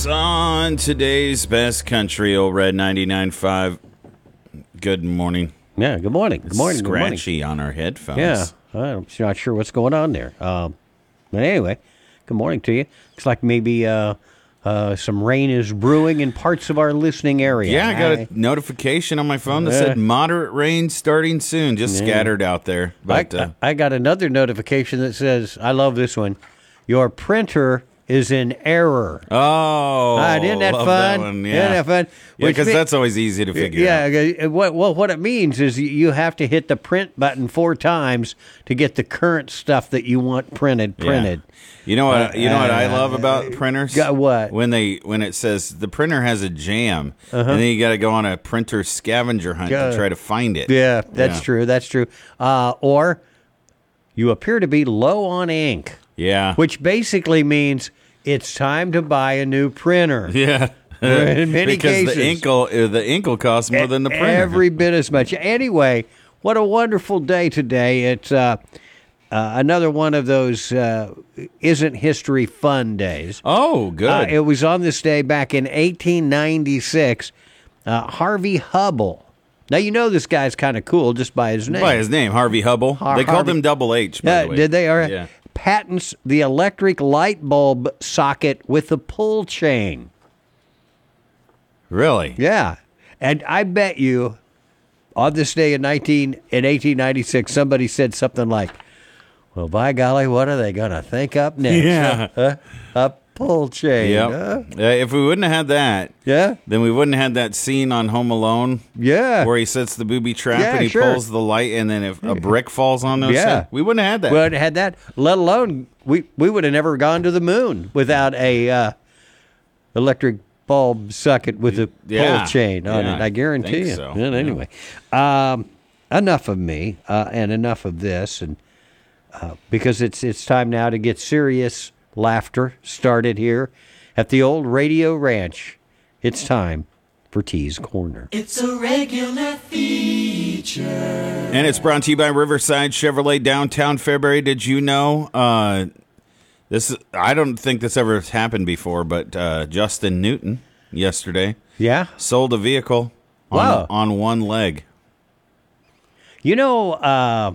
On today's best country, old Red 99.5. Good morning. Yeah, good morning. Good morning. Scratchy on our headphones. Yeah, I'm not sure what's going on there. But anyway, good morning to you. Looks like maybe some rain is brewing in parts of our listening area. Yeah, I got a notification on my phone that said moderate rain starting soon, just scattered out there. But I got another notification that says, I love this one, your printer is in error. Oh, isn't that love fun? That one. Yeah, Isn't that fun? Yeah, because that's always easy to figure out. Yeah, what it means is you have to hit the print button 4 times to get the current stuff that you want printed. Yeah. You know what? I love about printers. Got what? When it says the printer has a jam, and then you got to go on a printer scavenger hunt to try to find it. Yeah, that's true. That's true. Or you appear to be low on ink. Yeah, which basically means it's time to buy a new printer. Yeah. In many cases. The ink will cost more than the printer. Every bit as much. Anyway, what a wonderful day today. It's another one of those Isn't History Fun days. Oh, good. It was on this day back in 1896. Harvey Hubble. Now, you know this guy's kind of cool just by his name. By his name, Harvey Hubble. They called him Double H, by the way. Did they? All right. Yeah. Patents the electric light bulb socket with the pull chain. Really? Yeah. And I bet you on this day in 1896, somebody said something like, well, by golly, what are they going to think up next? Yeah. A pull chain. Yep. Huh? If we wouldn't have had that, then we wouldn't have had that scene on Home Alone where he sets the booby trap and he pulls the light, and then if a brick falls on those, we wouldn't have had that. We wouldn't have had that, let alone we would have never gone to the moon without a electric bulb socket with a pull chain on it. I guarantee you. So. And anyway, enough of me and enough of this, and because it's time now to get serious laughter started here at the old Radio Ranch. It's time for T's Corner. It's a regular feature. And it's brought to you by Riverside Chevrolet downtown Fairbury. Did you know this? I don't think this ever happened before, but Justin Newton yesterday sold a vehicle on one leg. You know,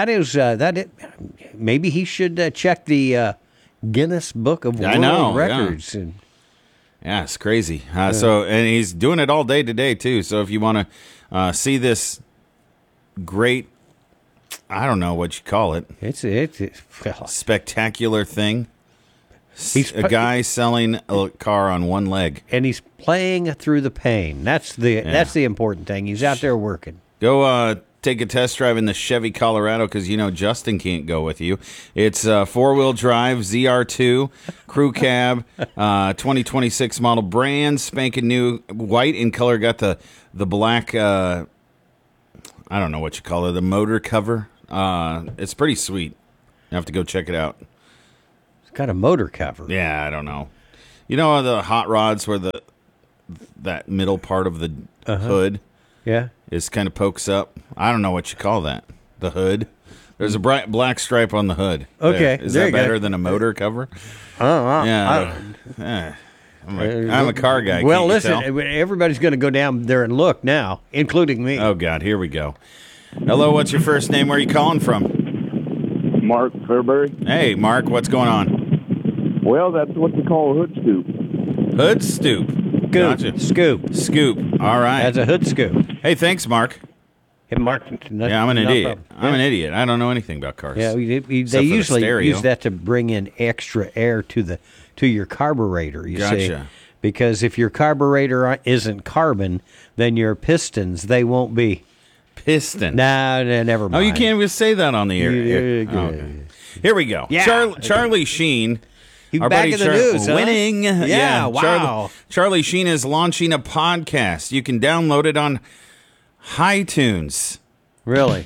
maybe he should check the Guinness Book of World Records. Yeah. Yeah, it's crazy. And he's doing it all day today, too. So if you want to see this great, I don't know what you call it. It's spectacular thing. He's a guy selling a car on one leg. And he's playing through the pain. That's the important thing. He's out there working. Go take a test drive in the Chevy Colorado, because you know Justin can't go with you. It's 4-wheel drive, ZR2, crew cab, 2026 model, brand spanking new, white in color. Got the black, I don't know what you call it, the motor cover. It's pretty sweet. You have to go check it out. It's got a motor cover. Yeah, I don't know. You know the hot rods where that middle part of the hood is kind of pokes up? I don't know what you call that. The hood. There's a bright black stripe on the hood. Okay. Is that better than a motor cover? I'm a car guy. Well, listen, everybody's going to go down there and look now, including me. Oh, God. Here we go. Hello, what's your first name? Where are you calling from? Mark Fairbury. Hey, Mark, what's going on? Well, that's what they call a hood scoop. Hood stoop. Gotcha. Scoop. All right. That's a hood scoop. Hey, thanks, Mark. Hey, Mark. I'm an idiot. I'm an idiot. I don't know anything about cars. Yeah, they usually use that to bring in extra air to your carburetor. You see, because if your carburetor isn't carbon, then your pistons they won't be pistons. No, never mind. Oh, you can't even say that on the air. Okay. Here we go. Yeah. Charlie Sheen. He's back in the news, winning. Huh? Yeah, wow. Charlie Sheen is launching a podcast. You can download it on iTunes. Really?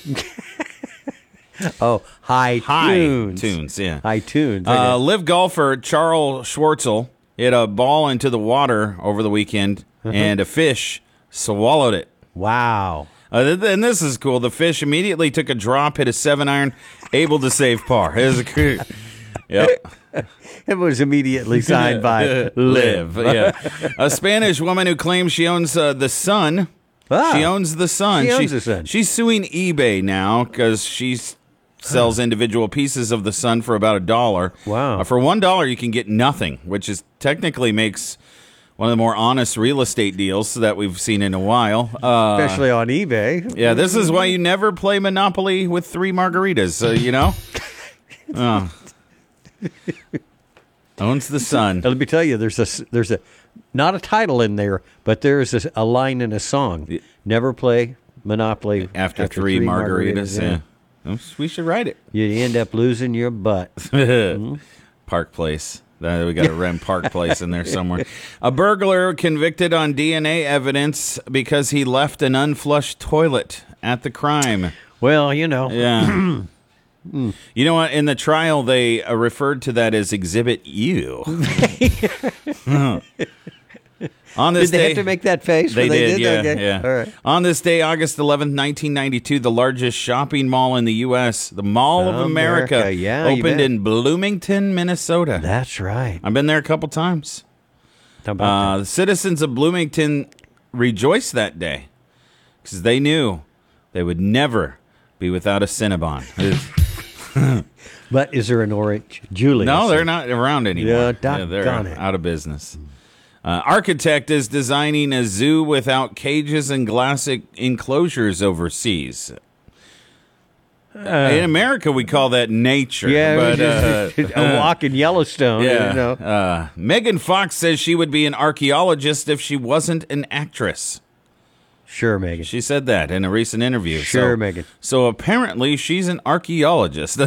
Oh, iTunes, yeah. iTunes. Live golfer Charles Schwartzel hit a ball into the water over the weekend, and a fish swallowed it. Wow. And this is cool. The fish immediately took a drop, hit a 7-iron, able to save par. Yep. It was immediately signed by Liv. Yeah. A Spanish woman who claims she owns the Sun. Ah, She owns the Sun. she owns the Sun. She's suing eBay now because she sells individual pieces of the Sun for about $1. Wow. For $1, you can get nothing, which is technically makes one of the more honest real estate deals that we've seen in a while. especially on eBay. Yeah, this is why you never play Monopoly with 3 margaritas, you know? Oh. Owns the Sun. Now, let me tell you, there's a not a title in there, but there's a line in a song. Never play Monopoly After three margaritas. Yeah. We should write it. You end up losing your butt. Park Place. We got a Rem Park Place in there somewhere. A burglar convicted on DNA evidence because he left an unflushed toilet at the crime. Well, you know. Yeah. You know what? In the trial, they referred to that as Exhibit U. On this Did they day, have to make that face? They when did, yeah, Okay. yeah. All right. On this day, August 11th, 1992, the largest shopping mall in the U.S., the Mall of America, America, yeah, you opened bet. in Bloomington, Minnesota. That's right. I've been there a couple times. How about The citizens of Bloomington rejoiced that day because they knew they would never be without a Cinnabon. that? But is there an Orange Julius? No, they're not around anymore. Yeah, they're doggone it. out of business. Architect is designing a zoo without cages and glass enclosures overseas. In America, we call that nature. Yeah, but, a walk in Yellowstone. yeah. You know. Megan Fox says she would be an archaeologist if she wasn't an actress. Sure, Megan. She said that in a recent interview. Sure, Megan. So apparently she's an archaeologist.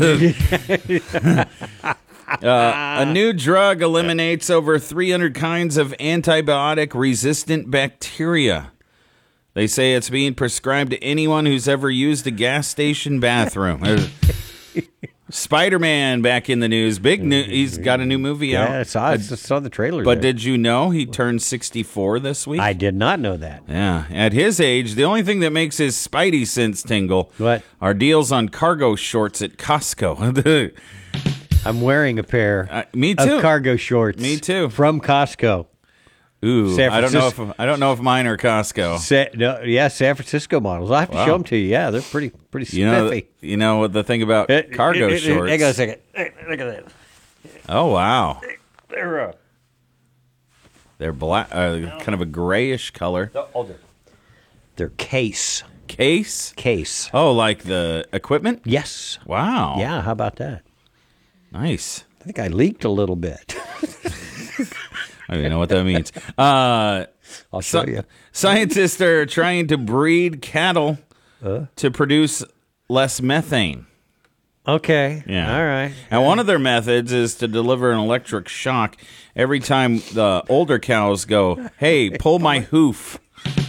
A new drug eliminates over 300 kinds of antibiotic-resistant bacteria. They say it's being prescribed to anyone who's ever used a gas station bathroom. Spider-Man back in the news. Big news. He's got a new movie out. Yeah, I saw the trailer. But did you know he turned 64 this week? I did not know that. Yeah. At his age, the only thing that makes his spidey sense tingle What? are deals on cargo shorts at Costco. I'm wearing a pair Me too. of cargo shorts. Me too. From Costco. Ooh, San I don't know Francisco. if mine are Costco. San Francisco models. I have to show them to you. Yeah, they're pretty spiffy. You know what the thing about cargo shorts? Hang on a second. Hey, look at that. Oh wow, They're they're black, kind of a grayish color. they're case. Case. Oh, like the equipment? Yes. Wow. Yeah. How about that? Nice. I think I leaked a little bit. I don't even know what that means. I'll show you. Scientists are trying to breed cattle to produce less methane. Okay. Yeah. All right. And one of their methods is to deliver an electric shock every time the older cows go, "Hey, pull my hoof."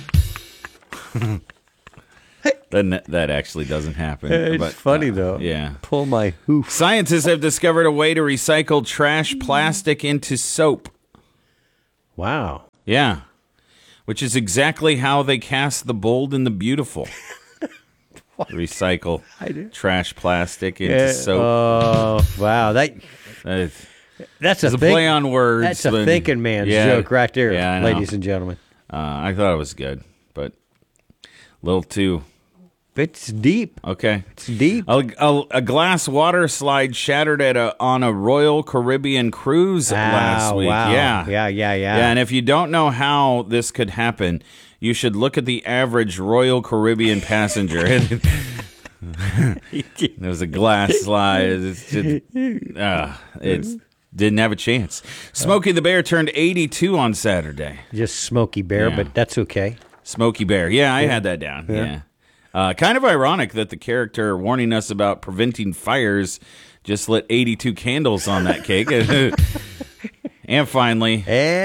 Then that actually doesn't happen. It's but, funny though. Yeah. Pull my hoof. Scientists have discovered a way to recycle trash plastic into soap. Wow. Yeah. Which is exactly how they cast The Bold and the Beautiful. Recycle trash plastic into soap. Oh, wow. That's It's a big, play on words. That's a but- thinking man's yeah. joke right there, Yeah, I know. ladies and gentlemen. I thought it was good, but a little too. It's deep. Okay. It's deep. A glass water slide shattered on a Royal Caribbean cruise last week. Wow. Yeah. Yeah. Yeah, and if you don't know how this could happen, you should look at the average Royal Caribbean passenger. It was a glass slide. It didn't have a chance. Smokey the Bear turned 82 on Saturday. Just Smokey Bear, Yeah. but that's okay. Smokey Bear. Yeah, I had that down. Yeah. Kind of ironic that the character warning us about preventing fires just lit 82 candles on that cake. And finally,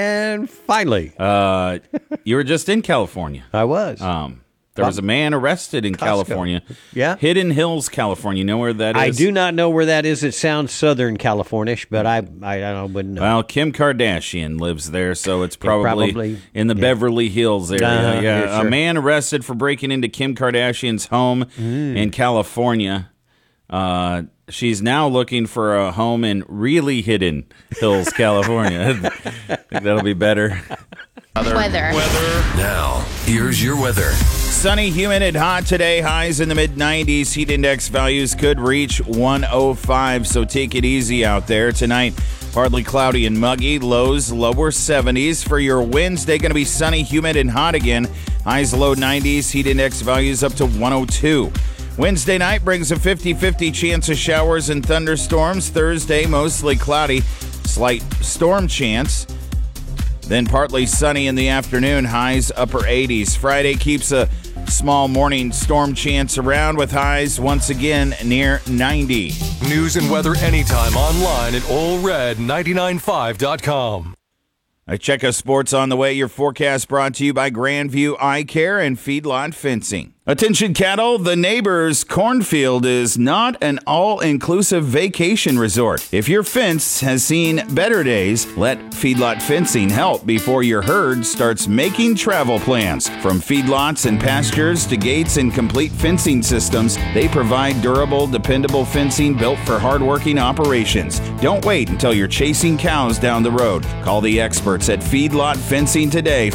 you were just in California. I was. There was a man arrested in California. Yeah. Hidden Hills, California. You know where that is? I do not know where that is. It sounds Southern Californish, but I wouldn't know. Well, Kim Kardashian lives there, so it's probably in the Beverly Hills area. Uh-huh, yeah, yeah, sure. A man arrested for breaking into Kim Kardashian's home in California. She's now looking for a home in really hidden Hills, California. I think that'll be better. Weather. Now, here's your weather. Sunny, humid, and hot today. Highs in the mid-90s. Heat index values could reach 105, so take it easy out there. Tonight, partly cloudy and muggy. Lows, lower 70s. For your Wednesday, going to be sunny, humid, and hot again. Highs, low 90s. Heat index values up to 102. Wednesday night brings a 50-50 chance of showers and thunderstorms. Thursday, mostly cloudy. Slight storm chance. Then partly sunny in the afternoon, highs upper 80s. Friday keeps a small morning storm chance around with highs once again near 90. News and weather anytime online at allred995.com. I check out sports on the way. Your forecast brought to you by Grandview Eye Care and Feedlot Fencing. Attention cattle, the neighbor's cornfield is not an all-inclusive vacation resort. If your fence has seen better days, let Feedlot Fencing help before your herd starts making travel plans. From feedlots and pastures to gates and complete fencing systems, they provide durable, dependable fencing built for hardworking operations. Don't wait until you're chasing cows down the road. Call the experts at Feedlot Fencing today,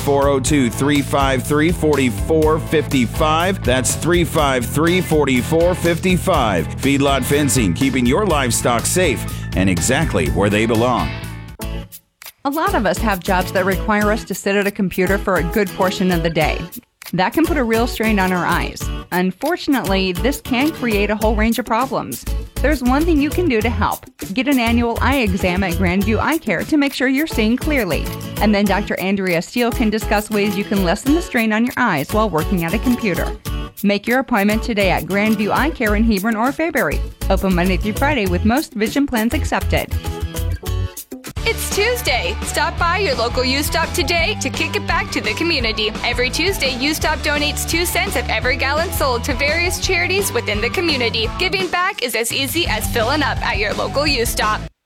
402-353-4455. That's 353-4455. Feedlot Fencing, keeping your livestock safe and exactly where they belong. A lot of us have jobs that require us to sit at a computer for a good portion of the day. That can put a real strain on our eyes. Unfortunately, this can create a whole range of problems. There's one thing you can do to help. Get an annual eye exam at Grandview Eye Care to make sure you're seeing clearly. And then Dr. Andrea Steele can discuss ways you can lessen the strain on your eyes while working at a computer. Make your appointment today at Grandview Eye Care in Hebron or Fairbury. Open Monday through Friday with most vision plans accepted. It's Tuesday. Stop by your local U-Stop today to kick it back to the community. Every Tuesday, U-Stop donates 2 cents of every gallon sold to various charities within the community. Giving back is as easy as filling up at your local U-Stop.